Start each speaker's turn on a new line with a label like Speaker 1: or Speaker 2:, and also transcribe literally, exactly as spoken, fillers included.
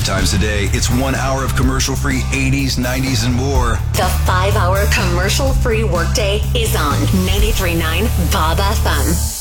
Speaker 1: Five times a day, it's one hour of commercial-free eighties, nineties, and more.
Speaker 2: The five-hour commercial-free workday is on ninety-three point nine Bob F M.